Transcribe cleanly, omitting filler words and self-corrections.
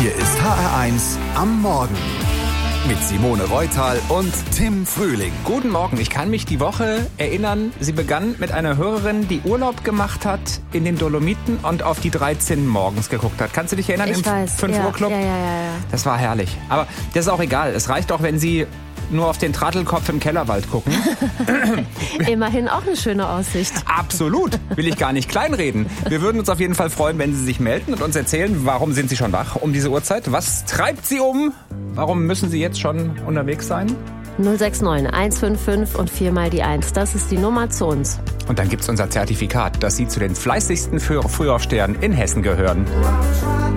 Hier ist HR1 am Morgen mit Simone Reutal und Tim Frühling. Guten Morgen. Ich kann mich die Woche erinnern, sie begann mit einer Hörerin, die Urlaub gemacht hat in den Dolomiten und auf die 13 morgens geguckt hat. Kannst du dich erinnern? Ich weiß. 5 Uhr Club? Ja. Das war herrlich. Aber das ist auch egal. Es reicht auch, wenn Sie nur auf den Trattelkopf im Kellerwald gucken. Immerhin auch eine schöne Aussicht. Absolut. Will ich gar nicht kleinreden. Wir würden uns auf jeden Fall freuen, wenn Sie sich melden und uns erzählen, warum sind Sie schon wach um diese Uhrzeit? Was treibt Sie um? Warum müssen Sie jetzt schon unterwegs sein? 069 155 und 4 mal die 1. Das ist die Nummer zu uns. Und dann gibt's unser Zertifikat, dass Sie zu den fleißigsten Frühaufstehern in Hessen gehören.